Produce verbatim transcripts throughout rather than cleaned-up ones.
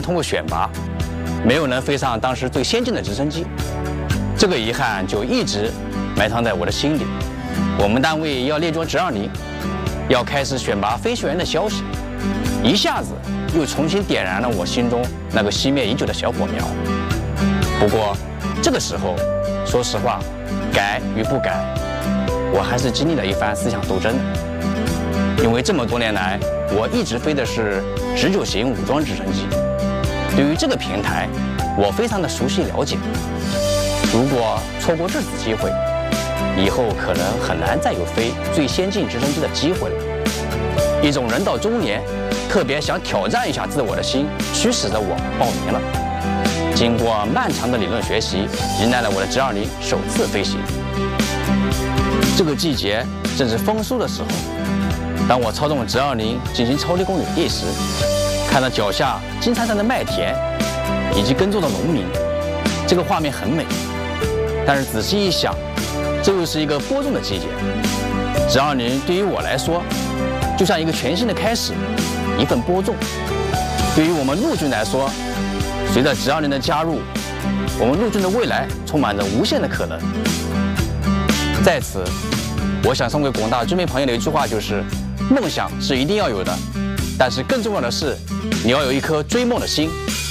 通过选拔，没有能飞上当时最先进的直升机，这个遗憾就一直埋藏在我的心里。我们单位要列装直二零，要开始选拔飞行员的消息，一下子又重新点燃了我心中那个熄灭已久的小火苗。不过这个时候，说实话，改与不改，我还是经历了一番思想斗争的。因为这么多年来，我一直飞的是直九型武装直升机，对于这个平台，我非常的熟悉了解。如果错过这次机会，以后可能很难再有飞最先进直升机的机会了。一种人到中年，特别想挑战一下自我的心，驱使着我报名了。经过漫长的理论学习，迎来了我的直二零首次飞行。这个季节正是丰收的时候，当我操纵直二零进行超低空履地时，看到脚下金灿灿的麦田以及耕作的农民，这个画面很美。但是仔细一想，这又是一个播种的季节。直二零对于我来说，就像一个全新的开始，一份播种。对于我们陆军来说，随着直二零的加入，我们陆军的未来充满着无限的可能。在此，我想送给广大军迷朋友的一句话就是：梦想是一定要有的，但是更重要的是，你要有一颗追梦的心。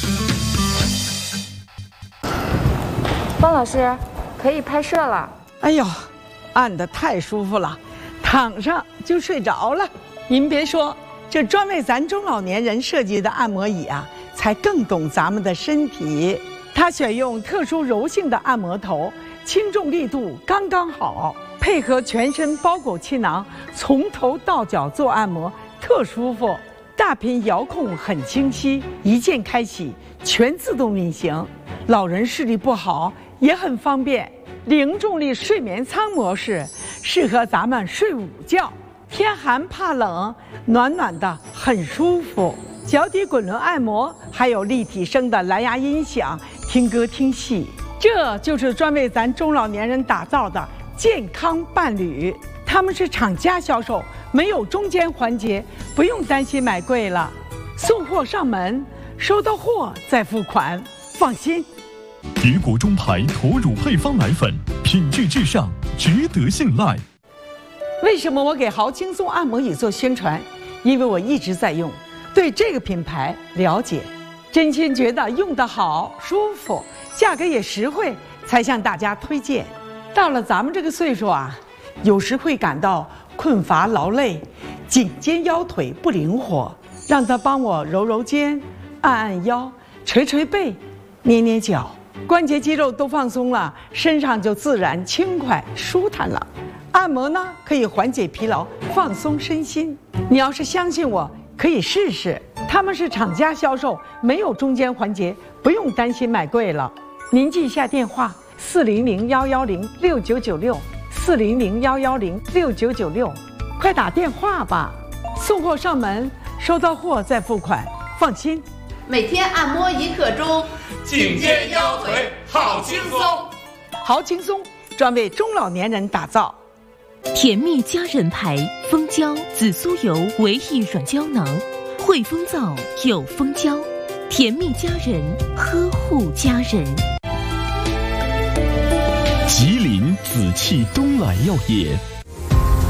方老师，可以拍摄了。 哎呦，按得太舒服了，躺上就睡着了。您别说，这专为咱中老年人设计的按摩椅啊，才更懂咱们的身体。它选用特殊柔性的按摩头，轻重力度刚刚好，配合全身包裹气囊，从头到脚做按摩，特舒服。大屏遥控很清晰，一键开启，全自动运行。老人视力不好也很方便。零重力睡眠舱模式适合咱们睡午觉，天寒怕冷，暖暖的很舒服。脚底滚轮按摩，还有立体声的蓝牙音响，听歌听戏。这就是专为咱中老年人打造的健康伴侣。他们是厂家销售，没有中间环节，不用担心买贵了。送货上门，收到货再付款，放心。 别国中牌驼乳配方奶粉，品质至上，值得信赖。 为什么我给豪轻松按摩椅做宣传？因为我一直在用，对这个品牌了解，真心觉得用得好、舒服，价格也实惠，才向大家推荐。到了咱们这个岁数啊，有时会感到困乏劳累，颈肩腰腿不灵活，让它帮我揉揉肩、按按腰、捶捶背、捏捏脚，关节肌肉都放松了，身上就自然轻快舒坦了。按摩呢，可以缓解疲劳，放松身心。你要是相信我，可以试试。他们是厂家销售，没有中间环节，不用担心买贵了。您记一下电话：四零零幺幺零六九九六，四零零幺幺零六九九六，快打电话吧。送货上门，收到货再付款，放心。 每天按摩一刻钟， 颈肩腰腿好轻松。 好轻松，专为中老年人打造。 甜蜜佳人牌蜂胶紫苏油维 E 软胶囊，汇丰皂有蜂胶，甜蜜佳人，呵护家人。 吉林紫气东来药业。